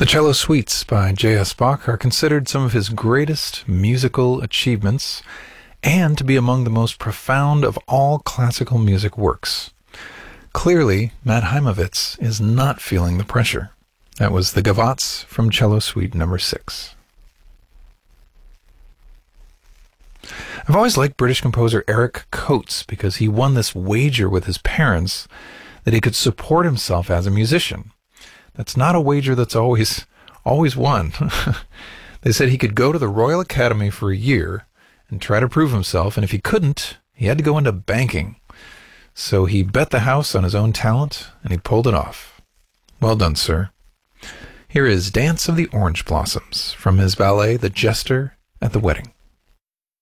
The Cello Suites by J.S. Bach are considered some of his greatest musical achievements and to be among the most profound of all classical music works. Clearly, Matt Heimovitz is not feeling the pressure. That was the Gavottes from Cello Suite number 6. I've always liked British composer Eric Coates because he won this wager with his parents that he could support himself as a musician. That's not a wager that's always won. They said he could go to the Royal Academy for a year and try to prove himself, and if he couldn't, he had to go into banking. So he bet the house on his own talent, and he pulled it off. Well done, sir. Here is Dance of the Orange Blossoms from his ballet The Jester at the Wedding.